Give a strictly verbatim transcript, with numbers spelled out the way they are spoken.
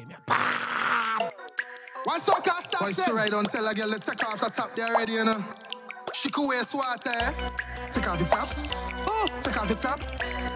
me bam. One soca stop. Boy, she ride on tell a girl to take off the top there already, you know. She could wear sweater, eh? Take off the top. Oh, take off the top.